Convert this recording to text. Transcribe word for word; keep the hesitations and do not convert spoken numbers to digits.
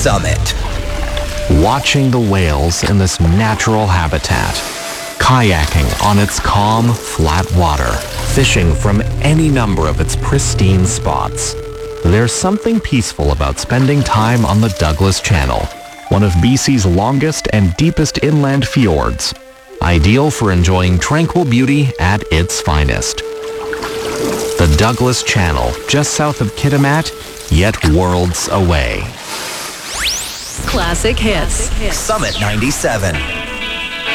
Summit. Watching the whales in this natural habitat, kayaking on its calm, flat water, fishing from any number of its pristine spots. There's something peaceful about spending time on the Douglas Channel, one of B C's longest and deepest inland fjords, ideal for enjoying tranquil beauty at its finest. The Douglas Channel, just south of Kitimat, yet worlds away. Classic hits. Summit ninety-seven.